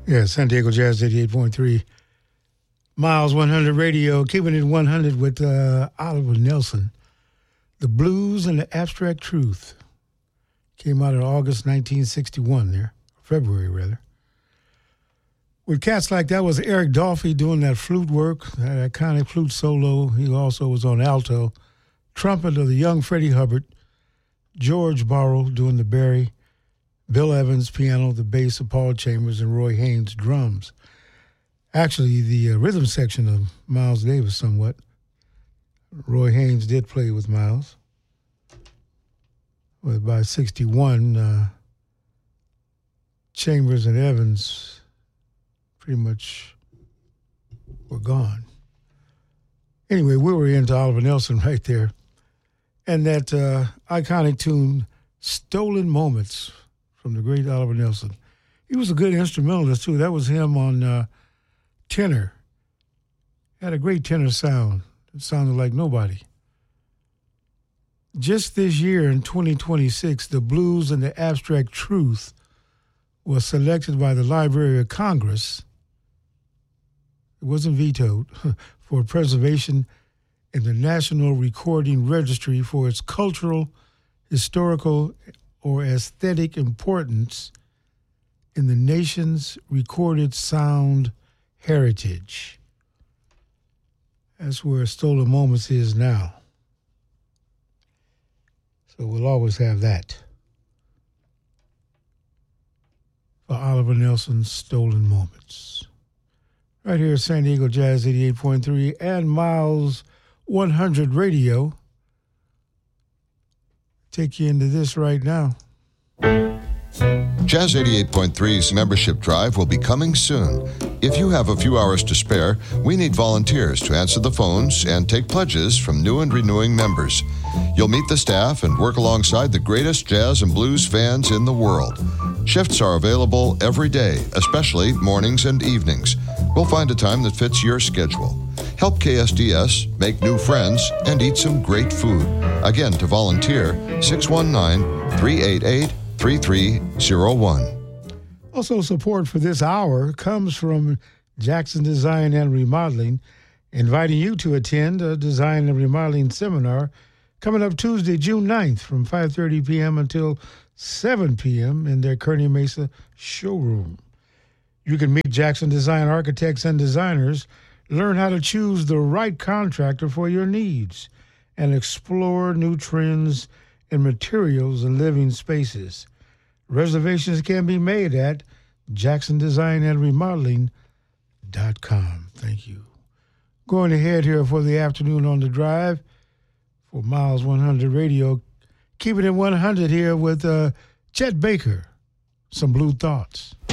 Yeah, San Diego Jazz 88.3. Miles 100 Radio, keeping it 100 with Oliver Nelson. The Blues and the Abstract Truth. Came out in August 1961 there, February rather. With cats like that was Eric Dolphy doing that flute work, that iconic flute solo. He also was on alto. Trumpet of the young Freddie Hubbard. George Barrow doing the Barry. Bill Evans, piano, the bass of Paul Chambers, and Roy Haynes, drums. Actually, the rhythm section of Miles Davis somewhat. Roy Haynes did play with Miles. But by 61, Chambers and Evans pretty much were gone. Anyway, we were into Oliver Nelson right there. And that iconic tune, Stolen Moments, from the great Oliver Nelson. He was a good instrumentalist, too. That was him on tenor. Had a great tenor sound. It sounded like nobody. Just this year, in 2026, the Blues and the Abstract Truth was selected by the Library of Congress. It wasn't vetoed, for preservation in the National Recording Registry for its cultural, historical, or aesthetic importance in the nation's recorded sound heritage. That's where Stolen Moments is now. So we'll always have that. For Oliver Nelson's Stolen Moments. Right here at San Diego Jazz 88.3 and Miles 100 Radio. Take you into this right now. Jazz 88.3's membership drive will be coming soon. If you have a few hours to spare, we need volunteers to answer the phones and take pledges from new and renewing members. You'll meet the staff and work alongside the greatest jazz and blues fans in the world. Shifts are available every day, especially mornings and evenings. We'll find a time that fits your schedule. Help KSDS make new friends and eat some great food. Again, to volunteer, 619-388-3301. Also, support for this hour comes from Jackson Design and Remodeling, inviting you to attend a design and remodeling seminar coming up Tuesday, June 9th from 5:30 p.m. until 7 p.m. in their Kearney Mesa showroom. You can meet Jackson Design architects and designers, learn how to choose the right contractor for your needs, and explore new trends in materials and living spaces. Reservations can be made at jacksondesignandremodeling.com. Thank you. Going ahead here for the afternoon on the drive for Miles 100 Radio. Keeping it 100 here with Chet Baker. Some Blue Thoughts.